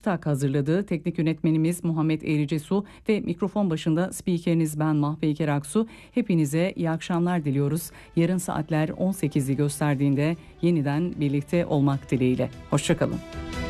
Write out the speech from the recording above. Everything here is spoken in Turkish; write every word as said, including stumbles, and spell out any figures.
Tak hazırladığı teknik yönetmenimiz Muhammed Eğricesu ve mikrofon başında spikeriniz ben Mahpeyker Aksu. Hepinize iyi akşamlar diliyoruz. Yarın saatler on sekizi gösterdiğinde yeniden birlikte olmak dileğiyle. Hoşçakalın.